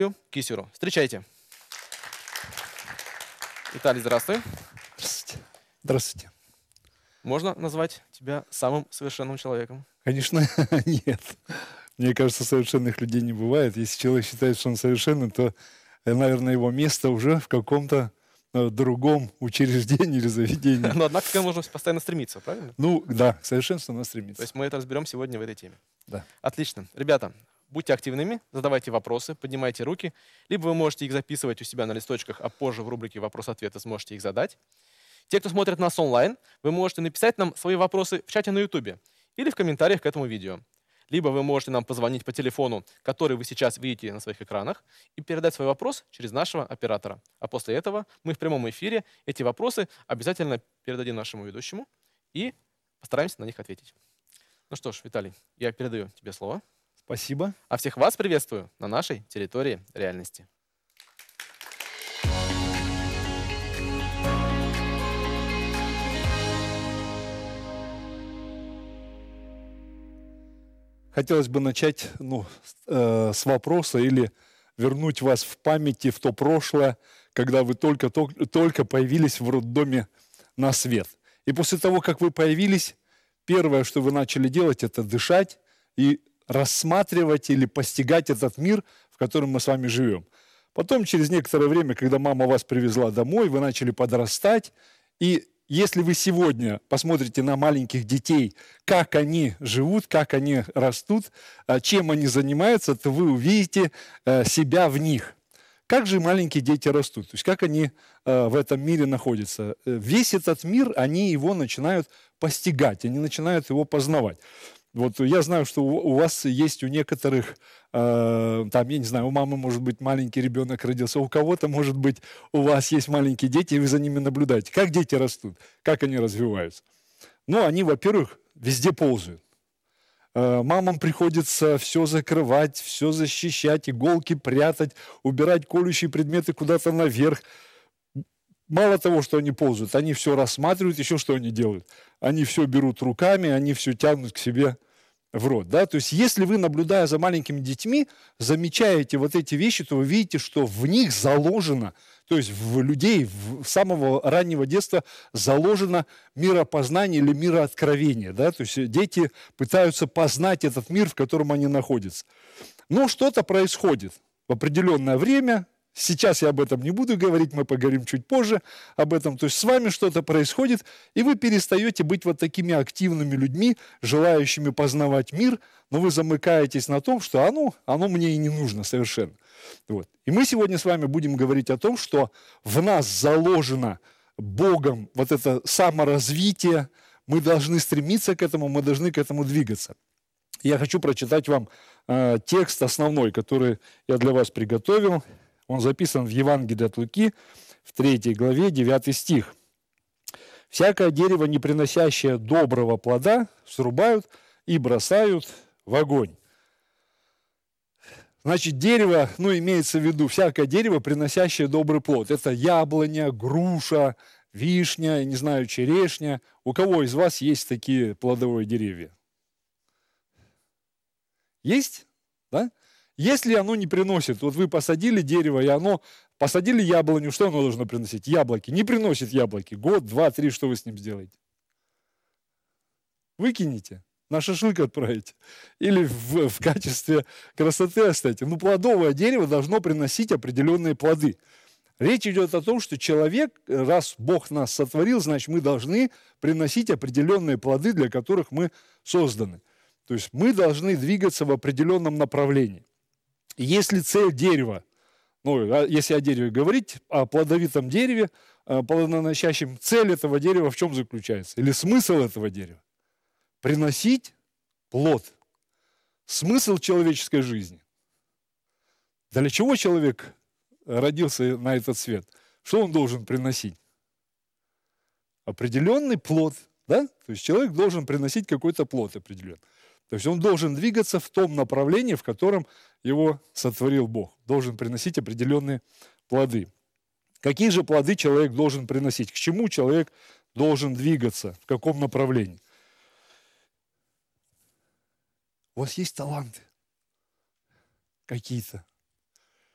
Кисеру. Встречайте. Виталий, здравствуй. Здравствуйте. Здравствуйте. Можно назвать тебя самым совершенным человеком? Конечно, нет. Мне кажется, совершенных людей не бывает. Если человек считает, что он совершенный, то, наверное, его место уже в каком-то другом учреждении или заведении. Но однако к этому нужно постоянно стремиться, правильно? Ну, да, к совершенству надо То стремиться. есть мы это разберем сегодня в этой теме. Да. Отлично. Ребята, будьте активными, задавайте вопросы, поднимайте руки. Либо вы можете их записывать у себя на листочках, а позже в рубрике «Вопрос-ответы» сможете их задать. Те, кто смотрит нас онлайн, вы можете написать нам свои вопросы в чате на YouTube или в комментариях к этому видео. Либо вы можете нам позвонить по телефону, который вы сейчас видите на своих экранах, и передать свой вопрос через нашего оператора. А после этого мы в прямом эфире эти вопросы обязательно передадим нашему ведущему и постараемся на них ответить. Ну что ж, Виталий, я передаю тебе слово. Спасибо. А всех вас приветствую на нашей территории реальности. Хотелось бы начать с вопроса или вернуть вас в памяти в то прошлое, когда вы только появились в роддоме на свет. И после того, как вы появились, первое, что вы начали делать, это дышать и рассматривать или постигать этот мир, в котором мы с вами живем. Потом, через некоторое время, когда мама вас привезла домой, вы начали подрастать, и если вы сегодня посмотрите на маленьких детей, как они живут, как они растут, чем они занимаются, то вы увидите себя в них. Как же маленькие дети растут? То есть как они в этом мире находятся? Весь этот мир, они его начинают постигать, они начинают его познавать. Вот я знаю, что у вас есть у некоторых, там, я не знаю, у мамы, может быть, маленький ребенок родился, у кого-то, может быть, у вас есть маленькие дети, и вы за ними наблюдаете. Как дети растут, как они развиваются? Ну, они, во-первых, везде ползают. Мамам приходится все закрывать, все защищать, иголки прятать, убирать колющие предметы куда-то наверх. Мало того, что они ползают, они все рассматривают, еще что они делают? Они все берут руками, они все тянут к себе в рот. Да? То есть если вы, наблюдая за маленькими детьми, замечаете вот эти вещи, то вы видите, что в них заложено, то есть в людей с самого раннего детства заложено миропознание или мирооткровение. Да? То есть дети пытаются познать этот мир, в котором они находятся. Но что-то происходит в определенное время. Сейчас я об этом не буду говорить, мы поговорим чуть позже об этом. То есть с вами что-то происходит, и вы перестаете быть вот такими активными людьми, желающими познавать мир, но вы замыкаетесь на том, что оно мне и не нужно совершенно. Вот. И мы сегодня с вами будем говорить о том, что в нас заложено Богом вот это саморазвитие, мы должны стремиться к этому, мы должны к этому двигаться. Я хочу прочитать вам текст основной, который я для вас приготовил. Он записан в Евангелии от Луки, в 3 главе, 9 стих. «Всякое дерево, не приносящее доброго плода, срубают и бросают в огонь». Значит, дерево, имеется в виду всякое дерево, приносящее добрый плод. Это яблоня, груша, вишня, я не знаю, черешня. У кого из вас есть такие плодовые деревья? Есть? Да? Если оно не приносит, вот вы посадили дерево, и посадили яблоню, что оно должно приносить? Яблоки. Не приносит яблоки. Год, 2, 3, что вы с ним сделаете? Выкинете, на шашлык отправите. Или в качестве красоты оставите. Плодовое дерево должно приносить определенные плоды. Речь идет о том, что человек, раз Бог нас сотворил, значит, мы должны приносить определенные плоды, для которых мы созданы. То есть мы должны двигаться в определенном направлении. Если цель дерева, если о дереве говорить, о плодовитом дереве, плодоносящем, цель этого дерева в чем заключается? Или смысл этого дерева? Приносить плод. Смысл человеческой жизни. Для чего человек родился на этот свет? Что он должен приносить? Определенный плод. Да? То есть человек должен приносить какой-то плод определенный. То есть он должен двигаться в том направлении, в котором его сотворил Бог. Должен приносить определенные плоды. Какие же плоды человек должен приносить? К чему человек должен двигаться? В каком направлении? У вас есть таланты какие-то.